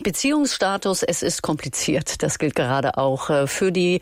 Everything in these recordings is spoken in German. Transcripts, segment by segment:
Beziehungsstatus, es ist kompliziert. Das gilt gerade auch für den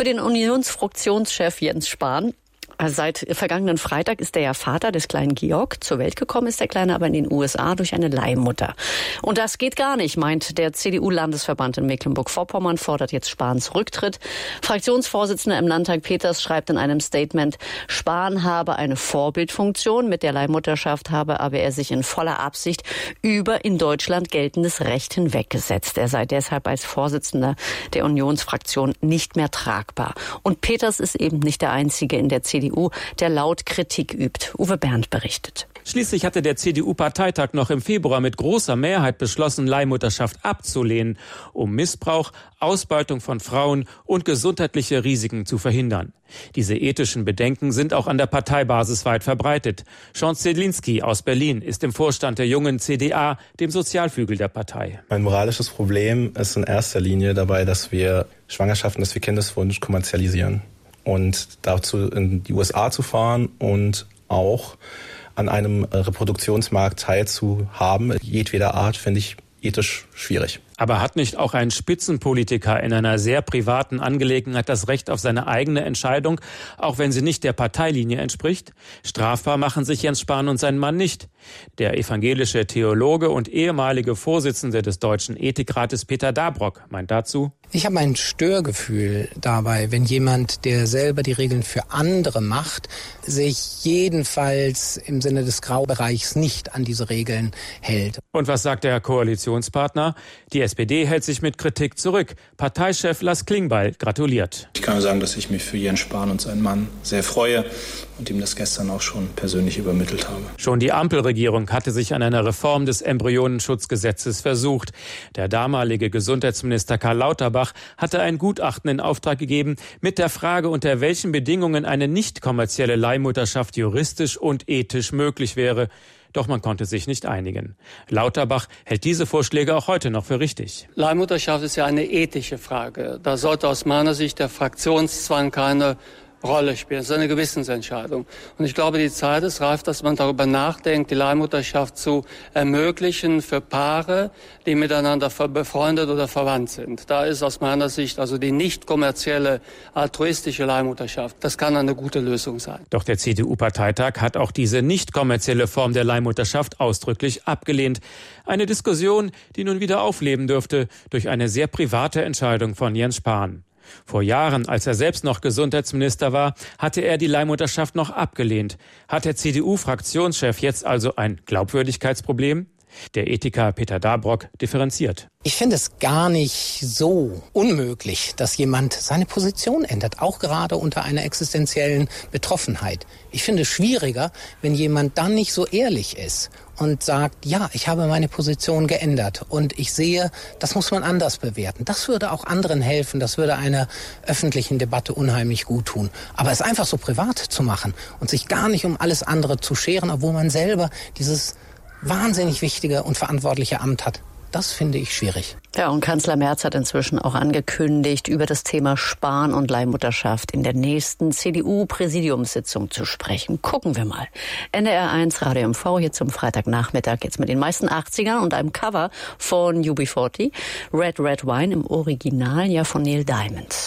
Unionsfraktionschef Jens Spahn. Seit vergangenen Freitag ist er ja Vater des kleinen Georg. Zur Welt gekommen ist der Kleine aber in den USA durch eine Leihmutter. Und das geht gar nicht, meint der CDU-Landesverband in Mecklenburg-Vorpommern, fordert jetzt Spahns Rücktritt. Fraktionsvorsitzender im Landtag Peters schreibt in einem Statement, Spahn habe eine Vorbildfunktion mit der Leihmutterschaft, habe aber er sich in voller Absicht über in Deutschland geltendes Recht hinweggesetzt. Er sei deshalb als Vorsitzender der Unionsfraktion nicht mehr tragbar. Und Peters ist eben nicht der Einzige in der CDU, der laut Kritik übt. Uwe Bernd berichtet. Schließlich hatte der CDU-Parteitag noch im Februar mit großer Mehrheit beschlossen, Leihmutterschaft abzulehnen, um Missbrauch, Ausbeutung von Frauen und gesundheitliche Risiken zu verhindern. Diese ethischen Bedenken sind auch an der Parteibasis weit verbreitet. Sean Zedlinski aus Berlin ist im Vorstand der jungen CDA, dem Sozialflügel der Partei. Ein moralisches Problem ist in erster Linie dabei, dass wir Schwangerschaften, dass wir Kindeswunsch kommerzialisieren. Und dazu in die USA zu fahren und auch an einem Reproduktionsmarkt teilzuhaben, jedweder Art, finde ich ethisch schwierig. Aber hat nicht auch ein Spitzenpolitiker in einer sehr privaten Angelegenheit das Recht auf seine eigene Entscheidung, auch wenn sie nicht der Parteilinie entspricht? Strafbar machen sich Jens Spahn und sein Mann nicht. Der evangelische Theologe und ehemalige Vorsitzende des Deutschen Ethikrates Peter Dabrock meint dazu: Ich habe ein Störgefühl dabei, wenn jemand, der selber die Regeln für andere macht, sich jedenfalls im Sinne des Graubereichs nicht an diese Regeln hält. Und was sagt der Koalitionspartner? Die SPD hält sich mit Kritik zurück. Parteichef Lars Klingbeil gratuliert. Ich kann nur sagen, dass ich mich für Jens Spahn und seinen Mann sehr freue und ihm das gestern auch schon persönlich übermittelt habe. Schon die Ampelregierung hatte sich an einer Reform des Embryonenschutzgesetzes versucht. Der damalige Gesundheitsminister Karl Lauterbach hatte ein Gutachten in Auftrag gegeben mit der Frage, unter welchen Bedingungen eine nicht kommerzielle Leihmutterschaft juristisch und ethisch möglich wäre. Doch man konnte sich nicht einigen. Lauterbach hält diese Vorschläge auch heute noch für richtig. Leihmutterschaft ist ja eine ethische Frage. Da sollte aus meiner Sicht der Fraktionszwang keine Rolle spielen. Das ist eine Gewissensentscheidung. Und ich glaube, die Zeit ist reif, dass man darüber nachdenkt, die Leihmutterschaft zu ermöglichen für Paare, die miteinander befreundet oder verwandt sind. Da ist aus meiner Sicht also die nicht kommerzielle, altruistische Leihmutterschaft. Das kann eine gute Lösung sein. Doch der CDU-Parteitag hat auch diese nicht kommerzielle Form der Leihmutterschaft ausdrücklich abgelehnt. Eine Diskussion, die nun wieder aufleben dürfte durch eine sehr private Entscheidung von Jens Spahn. Vor Jahren, als er selbst noch Gesundheitsminister war, hatte er die Leihmutterschaft noch abgelehnt. Hat der CDU-Fraktionschef jetzt also ein Glaubwürdigkeitsproblem? Der Ethiker Peter Dabrock differenziert. Ich finde es gar nicht so unmöglich, dass jemand seine Position ändert, auch gerade unter einer existenziellen Betroffenheit. Ich finde es schwieriger, wenn jemand dann nicht so ehrlich ist und sagt, ja, ich habe meine Position geändert und ich sehe, das muss man anders bewerten. Das würde auch anderen helfen, das würde einer öffentlichen Debatte unheimlich gut tun. Aber es einfach so privat zu machen und sich gar nicht um alles andere zu scheren, obwohl man selber dieses wahnsinnig wichtige und verantwortliche Amt hat. Das finde ich schwierig. Ja, und Kanzler Merz hat inzwischen auch angekündigt, über das Thema Spahn und Leihmutterschaft in der nächsten CDU-Präsidiumssitzung zu sprechen. Gucken wir mal. NDR 1 Radio MV hier zum Freitagnachmittag jetzt mit den meisten 80ern und einem Cover von UB40. Red Red Wine im Original ja von Neil Diamond.